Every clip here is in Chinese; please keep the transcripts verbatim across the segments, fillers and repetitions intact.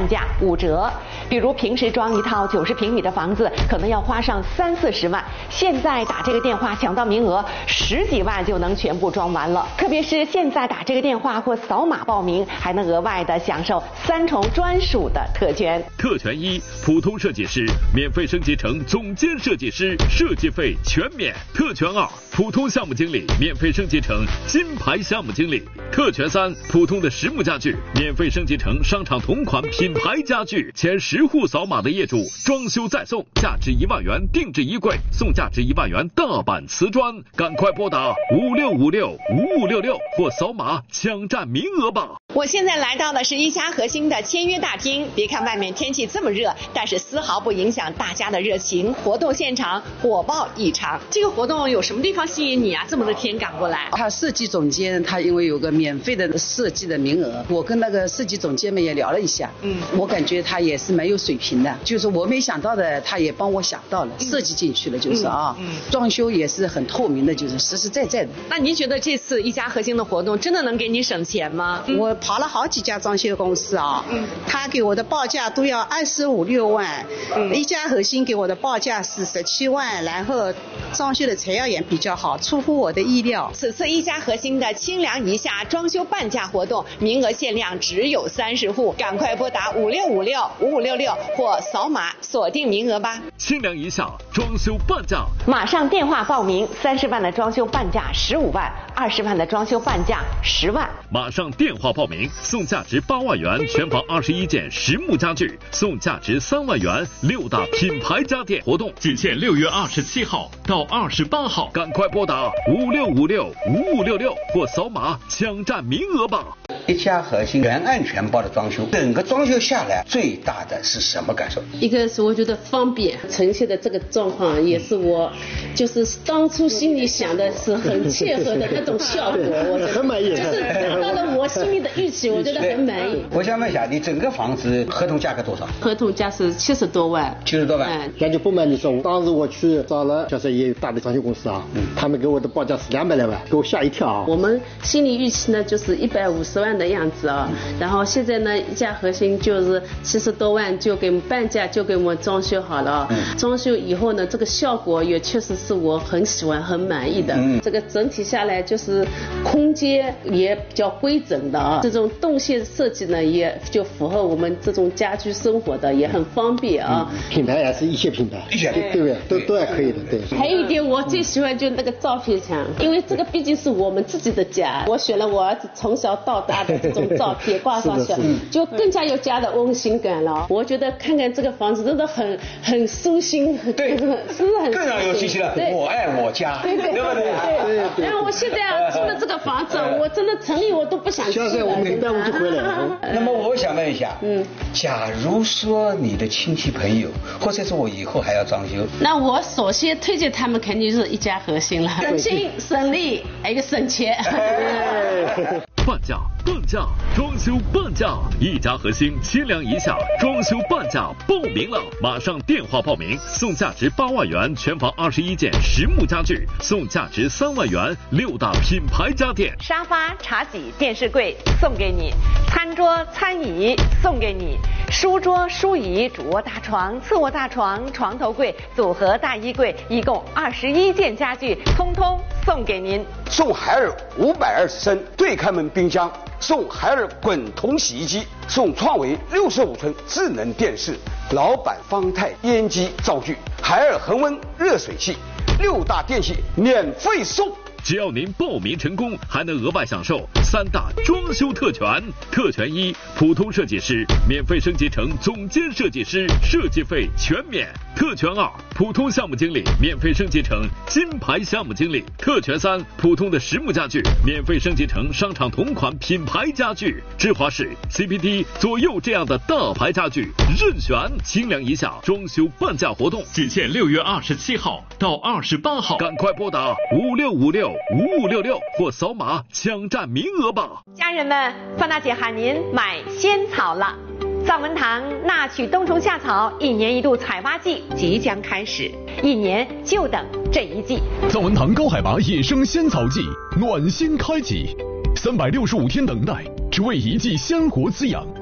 价五折。比如平时装一套九十平米的房子，可能要花上三四十万，现在打这个电话抢到名额，十几万就能全部装完了。特别是现在打这个电话或扫码报名，还能额外的享受三重专属的特权。 特权一，普通设计师免费升级成总监设计师，设计费全免。特权二，普通项目经理免费升级成金牌项目经理。特权三，普通的实木家具免费升级成商场同款品牌家具，前十户扫码的业主装修再送价值一万元定制衣柜，送价值一万元大板瓷砖。赶快拨打五六五六五五六六或扫码抢占名额吧。 我现在来到的是一家核心的签约大厅，别看外面天气这么热，但是丝毫不影响大家的热情。活动现场火爆异常。这个活动有什么地方吸引你啊？这么多天赶过来。 他设计总监他因为有个免费的设计的名额，我跟那个设计总监们也聊了一下，嗯，我感觉他也是蛮有水平的，就是我没想到的，他也帮我想到了，嗯、设计进去了，就是啊，嗯，嗯装修也是很透明的，就是实实在在的。 那您觉得这次一家核心的活动真的能给你省钱吗？ 嗯、我跑了好几家装修公司啊，嗯，他给我的报价都要二十五六万，嗯，一家核心给我的报价是十七万，然后装修的材料也比较好，出乎我的意料。 此次一家核心的清凉一下装修半价活动，名额限量只有三十户，赶快拨打五六五六五五六六或扫码锁定名额吧。 清凉一下装修半价， 马上电话报名，三十万的装修半价十五万，二十万的装修半价十万。 马上电话报名，送价值八万元全房二十一件实木家具，送价值三万元六大品牌家电。活动仅限六月二十七号到二十八号，赶快拨打五六五六五五六六或扫码抢占名额吧。 一家核心全案全包的装修，整个装修下来最大的是什么感受？ 一个是我觉得方便，呈现的这个状况也是我就是当初心里想的是很切合的那种效果，我觉得很满意， 就是达到了我心里的预期，我觉得很满意。 我想问一下，你整个房子合同价格多少？ 合同价是七十多万。 七十多万。 嗯， 那就不瞒你说，当时我去找了，就是也有大的装修公司啊，嗯，他们给我的报价是两百来万，给我吓一跳啊。 我们心理预期呢就是一百五十万的样子啊，嗯，然后现在呢一家核心就是七十多万就给半价就给我们装修好了，嗯，装修以后呢这个效果也确实是我很喜欢很满意的，嗯，这个整体下来就是空间也比较规整的啊，这种动线设计呢也就符合我们这种家居生活的，也很方便啊。 嗯，品牌也是一些品牌， 一些对不对？都都还可以的，对。 还有一点我最喜欢就是那个照片墙，因为这个毕竟是我们自己的家，我选了我儿子从小到大的这种照片挂上去，就更加有家的温馨感了。我觉得看看这个房子真的很很舒心， 对， 是不是很更让有信心了？我爱我家， 对对对不对？ 对。然后我现在啊住的这个房子，我真的城里我都不想去。 现在我们礼拜五就回来了。 那么我想问一下，嗯，假如说你的亲戚朋友，或者是我以后还要装修， 那我首先推荐他们肯定是一家核心了，省心省力，还有一个省钱。 半价半价装修半价，一家核心清凉一下装修半价报名了，马上电话报名，送价值八万元全房二十一件实木家具，送价值三万元六大品牌家电。 沙发、茶几、电视柜送给你，餐桌、餐椅送给你，书桌、书椅、主卧大床、次卧大床、床头柜、组合大衣柜，一共二十一件家具，通通送给您。 送海尔五百二十升对开门冰箱，送海尔滚筒洗衣机，送创维六十五寸智能电视，老板方太烟机灶具，海尔恒温热水器，六大电器免费送。 只要您报名成功，还能额外享受三大装修特权。特权一，普通设计师免费升级成总监设计师，设计费全免。特权二，普通项目经理免费升级成金牌项目经理。特权三，普通的实木家具免费升级成商场同款品牌家具。芝华士、C P D 左右这样的大牌家具任选。清凉一下装修半价活动仅限六月二十七号到二十八号，赶快拨打五六五六五五六六或扫码抢占名额吧。 家人们，范大姐喊您买仙草了。藏文堂纳曲冬虫夏草一年一度采挖季即将开始，一年就等这一季。 藏文堂高海拔野生仙草季暖心开启，三百六十五天等待，只为一季鲜活滋养。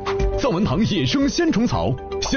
藏文堂野生鲜虫草。